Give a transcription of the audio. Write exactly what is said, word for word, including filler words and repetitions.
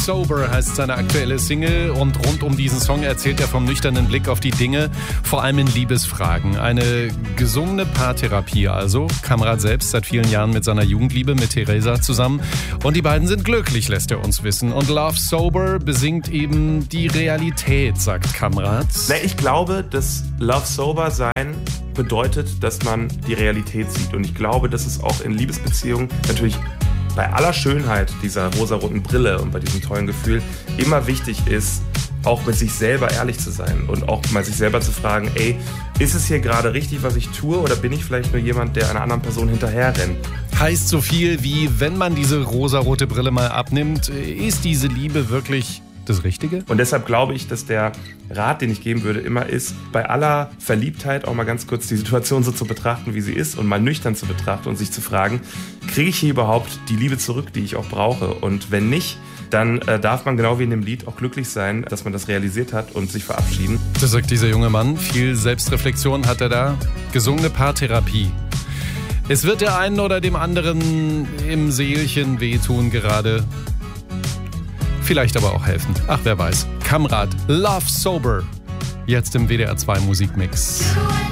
Sober heißt seine aktuelle Single und rund um diesen Song erzählt er vom nüchternen Blick auf die Dinge, vor allem in Liebesfragen. Eine gesungene Paartherapie also. Kamrat selbst seit vielen Jahren mit seiner Jugendliebe mit Theresa zusammen und die beiden sind glücklich, lässt er uns wissen. Und Love Sober besingt eben die Realität, sagt Kamrat. Na, ich glaube, dass Love Sober sein bedeutet, dass man die Realität sieht. Und ich glaube, dass es auch in Liebesbeziehungen natürlich bei aller Schönheit dieser rosaroten Brille und bei diesem tollen Gefühl immer wichtig ist, auch mit sich selber ehrlich zu sein und auch mal sich selber zu fragen, ey, ist es hier gerade richtig, was ich tue, oder bin ich vielleicht nur jemand, der einer anderen Person hinterher rennt? Heißt so viel wie, wenn man diese rosarote Brille mal abnimmt, ist diese Liebe wirklich das Richtige? Und deshalb glaube ich, dass der Rat, den ich geben würde, immer ist, bei aller Verliebtheit auch mal ganz kurz die Situation so zu betrachten, wie sie ist und mal nüchtern zu betrachten und sich zu fragen, kriege ich hier überhaupt die Liebe zurück, die ich auch brauche? Und wenn nicht, dann äh, darf man genau wie in dem Lied auch glücklich sein, dass man das realisiert hat und sich verabschieden. Das sagt dieser junge Mann. Viel Selbstreflexion hat er da. Gesungene Paartherapie. Es wird der einen oder dem anderen im Seelchen wehtun gerade. Vielleicht aber auch helfen. Ach, wer weiß. Kamrat, Love Sober. Jetzt im W D R zwei Musikmix.